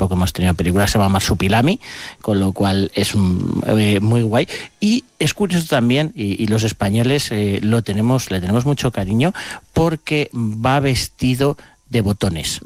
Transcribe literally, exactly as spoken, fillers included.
poco hemos tenido películas, se llama Marsupilami, con lo cual es eh, muy guay. Y es curioso también, y, y los españoles eh, lo tenemos, le tenemos mucho cariño, porque va vestido de botones.